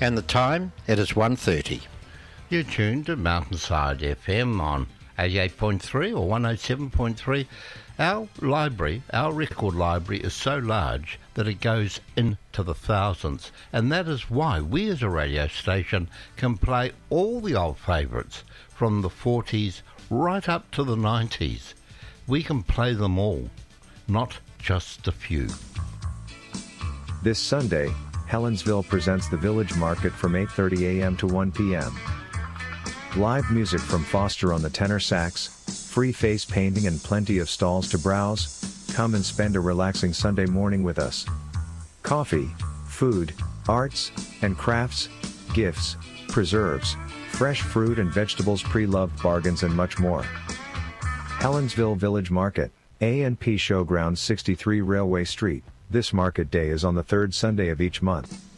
And the time, it is 1:30. You're tuned to Mountainside FM on 88.3 or 107.3. Our library, our record library, is so large that it goes into the thousands, and that is why we as a radio station can play all the old favourites from the 40s right up to the 90s. We can play them all, not just a few. This Sunday, Helensville presents the Village Market from 8:30 a.m. to 1 p.m. Live music from Foster on the tenor sax, free face painting and plenty of stalls to browse. Come and spend a relaxing Sunday morning with us. Coffee, food, arts, and crafts, gifts, preserves, fresh fruit and vegetables, pre-loved bargains and much more. Helensville Village Market, A&P Showgrounds 63 Railway Street. This market day is on the third Sunday of each month.